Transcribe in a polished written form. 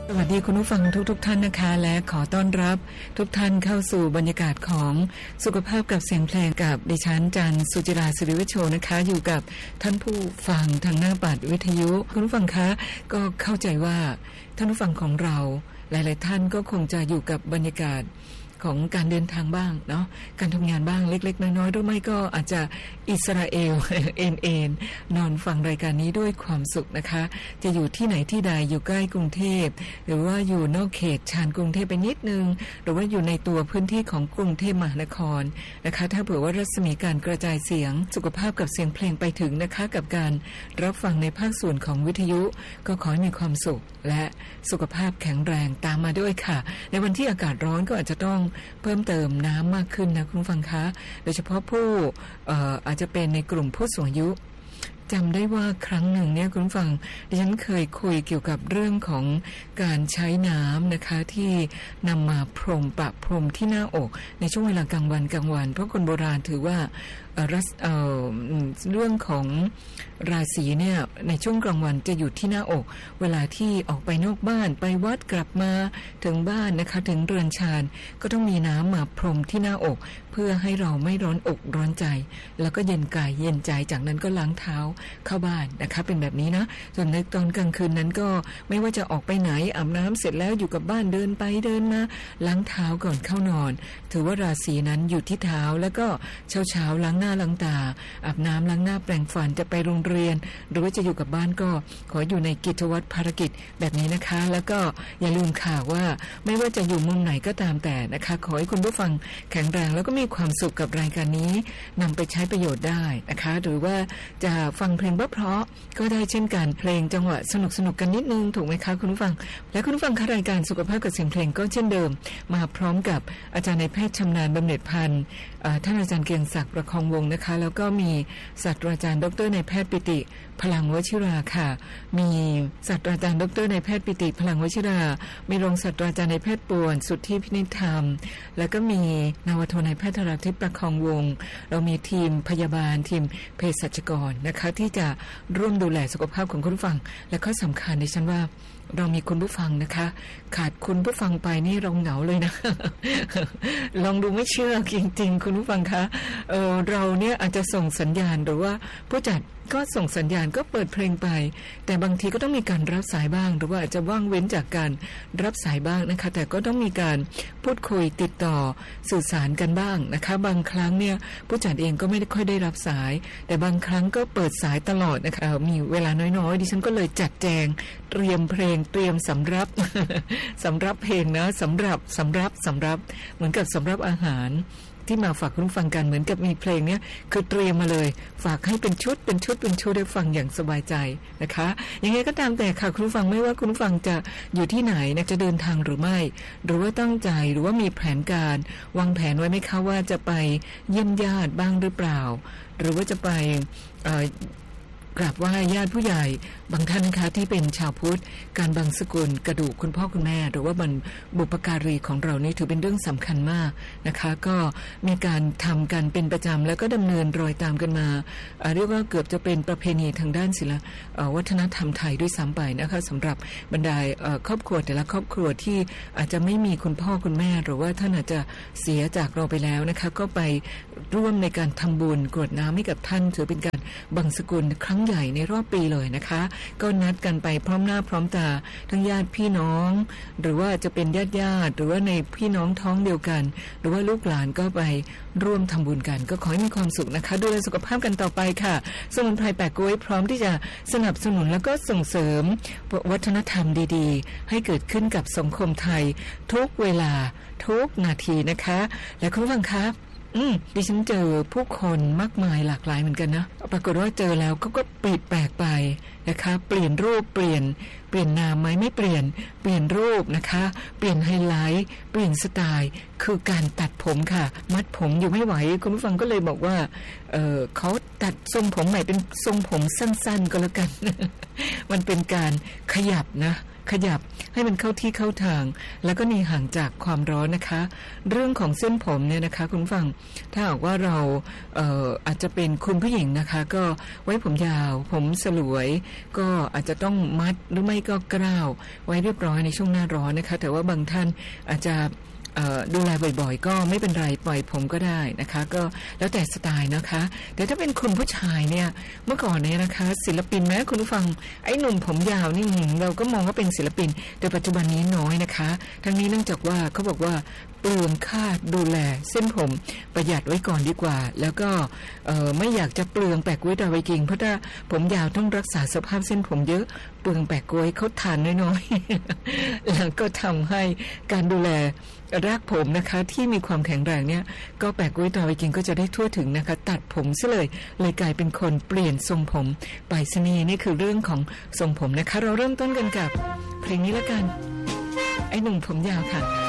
สวัสดีคุณผู้ฟังทุกท่านนะคะและขอต้อนรับทุกท่านเข้าสู่บรรยากาศของสุขภาพกับเสียงเพลงกับดิฉันจันทร์สุจิราศิริวิโชนะคะอยู่กับท่านผู้ฟังทางหน้าปัดวิทยุคุณผู้ฟังคะก็เข้าใจว่าท่านผู้ฟังของเราหลายๆท่านก็คงจะอยู่กับบรรยากาศของการเดินทางบ้างเนาะการทำงานบ้างเล็กๆน้อยๆหรือไม่ก็อาจจะอิสราเอล เอ็นนอนฟังรายการนี้ด้วยความสุขนะคะจะอยู่ที่ไหนที่ใดอยู่ใกล้กรุงเทพหรือว่าอยู่นอกเขตชานกรุงเทพไปนิดนึงหรือว่าอยู่ในตัวพื้นที่ของกรุงเทพมหานครนะคะถ้าเผื่อว่ารัศมีการกระจายเสียงสุขภาพกับเสียงเพลงไปถึงนะคะกับการรับฟังในภาคส่วนของวิทยุก็ขอให้มีความสุขและสุขภาพแข็งแรงตามมาด้วยค่ะในวันที่อากาศร้อนก็อาจจะต้องเพิ่มเติมน้ำมากขึ้นนะคุณผู้ฟังคะโดยเฉพาะผู้อาจจะเป็นในกลุ่มผู้สูงอายุจำได้ว่าครั้งหนึ่งเนี่ยคุณผู้ฟังดิฉันเคยคุยเกี่ยวกับเรื่องของการใช้น้ำนะคะที่นำมาพรมประพรมที่หน้าอกในช่วงเวลากลางวันเพราะคนโบราณถือว่าเรื่องของราศีเนี่ยในช่วงกลางวันจะอยู่ที่หน้าอกเวลาที่ออกไปนอกบ้านไปวัดกลับมาถึงบ้านนะคะถึงเรือนชานก็ต้องมีน้ำมาพรมที่หน้าอกเพื่อให้เราไม่ร้อนอกร้อนใจแล้วก็เย็นกายเย็นใจจากนั้นก็ล้างเท้าเข้าบ้านนะคะเป็นแบบนี้นะส่วนในตอนกลางคืนนั้นก็ไม่ว่าจะออกไปไหนอาบน้ำเสร็จแล้วอยู่กับบ้านเดินไปเดินมาล้างเท้าก่อนเข้านอนถือว่าราศีนั้นอยู่ที่เท้าแล้วก็เช้าล้างหน้าล้างตาอาบน้ำล้างหน้าแปรงฟันจะไปโรงเรียนหรือว่าจะอยู่กับบ้านก็ขออยู่ในกิจวัตรภารกิจแบบนี้นะคะแล้วก็อย่าลืมข่าวว่าไม่ว่าจะอยู่มุมไหนก็ตามแต่นะคะขอให้คุณผู้ฟังแข็งแรงแล้วก็มีความสุขกับรายการนี้นำไปใช้ประโยชน์ได้นะคะหรือว่าจะฟังเพลงเพราะๆก็ได้เช่นกันเพลงจังหวะสนุกกันนิดนึงถูกไหมคะคุณผู้ฟังและคุณผู้ฟังคะรายการสุขภาพกับเสียงเพลงก็เช่นเดิมมาพร้อมกับอาจารย์นายแพทย์ชำนาญบำเหน็จพันธ์ท่านอาจารย์เกียงศักดิ์ประคองวงศ์นะคะแล้วก็มีศาสตราจารย์ดรนายแพทย์ปิติพลังวชิราค่ะมีศาสตราจารย์ดรนายแพทย์ปิติพลังวชิรามีรองศาสตราจารย์นายแพทย์ป่วนสุทธิพินิจธรรมแล้วก็มีนาวโทนายแพทย์ธราทิพย์ประคองวงศ์เรามีทีมพยาบาลทีมเภสัชกรนะคะที่จะร่วมดูแลสุขภาพของคุณผู้ฟังและข้อสำคัญดิฉันว่าเรามีคุณผู้ฟังนะคะขาดคุณผู้ฟังไปนี่เราเหงาเลยนะ ลองดูไม่เชื่อจริงๆคุณผู้ฟังคะเราเนี่ยอาจจะส่งสัญญาณหรือว่าผู้จัดก็ส่งสัญญาณก็เปิดเพลงไปแต่บางทีก็ต้องมีการรับสายบ้างหรือว่าอาจจะว่างเว้นจากการรับสายบ้างนะคะแต่ก็ต้องมีการพูดคุยติดต่อสื่อสารกันบ้างนะคะบางครั้งเนี่ยผู้จัดเองก็ไม่ได้ค่อยได้รับสายแต่บางครั้งก็เปิดสายตลอดนะคะมีเวลาน้อยๆดิฉันก็เลยจัดแจงเตรียมเพลงเตรียมสำรับ สำรับเพลงนะสำรับเหมือนกับสำรับอาหารที่มาฝากคุณผู้ฟังกันเหมือนกับมีเพลงเนี้ยคือเตรียมมาเลยฝากให้เป็นชุดได้ฟังอย่างสบายใจนะคะยังไงก็ตามแต่ค่ะคุณผู้ฟังไม่ว่าคุณผู้ฟังจะอยู่ที่ไหนนะจะเดินทางหรือไม่หรือว่าตั้งใจหรือว่ามีแผนการวางแผนไว้ไหมคะว่าจะไปเยี่ยมญาติบ้างหรือเปล่าหรือว่าจะไปกราบไหว้ญาติผู้ใหญ่บางท่านนะคะที่เป็นชาวพุทธการบังสกุลกระดูกคุณพ่อคุณแม่หรือว่าบุพการีของเรานี่ถือเป็นเรื่องสำคัญมากนะคะก็มีการทำกันเป็นประจำแล้วก็ดำเนินรอยตามกันมาเรียกว่าเกือบจะเป็นประเพณีทางด้านศิลปวัฒนธรรมไทยด้วยซ้ำไปนะคะสำหรับบรรดาครอบครัวแต่ละครอบครัวที่อาจจะไม่มีคุณพ่อคุณแม่หรือว่าท่านอาจจะเสียจากเราไปแล้วนะคะก็ไปร่วมในการทำบุญกรวดน้ำให้กับท่านถือเป็นการบังสกุลครั้งใหญ่ในรอบปีเลยนะคะก็นัดกันไปพร้อมหน้าพร้อมตาทั้งญาติพี่น้องหรือว่าจะเป็นญาติหรือว่าในพี่น้องท้องเดียวกันหรือว่าลูกหลานก็ไปร่วมทำบุญกันก็ขอให้มีความสุขนะคะดูแลสุขภาพกันต่อไปค่ะสมุนไพรแปะกล้วยพร้อมที่จะสนับสนุนแล้วก็ส่งเสริมวัฒนธรรมดีๆให้เกิดขึ้นกับสังคมไทยทุกเวลาทุกนาทีนะคะและคุณผู้ฟังคะดิฉันเจอผู้คนมากมายหลากหลายเหมือนกันนะปรากฏว่าเจอแล้วก็ปิดแปลกไปนะคะเปลี่ยนรูปเปลี่ยนนามไหมไม่เปลี่ยนรูปนะคะเปลี่ยนไฮไลท์เปลี่ยนสไตล์คือการตัดผมค่ะมัดผมอยู่ไม่ไหวคุณผู้ฟังก็เลยบอกว่าเขาตัดทรงผมใหม่เป็นทรงผมสั้นๆก็แล้วกัน มันเป็นการขยับนะขยับให้มันเข้าที่เข้าทางแล้วก็หนีห่างจากความร้อนนะคะเรื่องของเส้นผมเนี่ยนะคะคุณฟังถ้าหากว่าเราอาจจะเป็นคุณผู้หญิงนะคะก็ไว้ผมยาวผมสลวยก็อาจจะต้องมัดหรือไม่ก็กล้าวไว้เรียบร้อยในช่วงหน้าร้อนนะคะแต่ว่าบางท่านอาจจะดูแลบ่อยๆก็ไม่เป็นไรปล่อยผมก็ได้นะคะก็แล้วแต่สไตล์นะคะแต่ถ้าเป็นคุณผู้ชายเนี่ยเมื่อก่อนเนี่ยนะคะศิลปินแม้คุณผู้ฟังไอ้หนุ่มผมยาวนี่เราก็มองว่าเป็นศิลปินแต่ปัจจุบันนี้น้อยนะคะทั้งนี้เนื่องจากว่าเขาบอกว่าเปลืองค่าดูแลเส้นผมประหยัดไว้ก่อนดีกว่าแล้วก็ไม่อยากจะเปลืองแปะกล้วยดาวไวกิ้งเพราะถ้าผมยาวต้องรักษาสภาพเส้นผมเยอะเปลืองแปะกล้วยเขาทานน้อยๆแล้วก็ทำให้การดูแลรากผมนะคะที่มีความแข็งแรงเนี่ยก็แปะกล้วยดาวไวกิ้งก็จะได้ทั่วถึงนะคะตัดผมซะเลยกลายเป็นคนเปลี่ยนทรงผมไปสนีนี่คือเรื่องของทรงผมนะคะเราเริ่มต้นกันกับเพลงนี้ละกันไอ้หนุ่มผมยาวค่ะ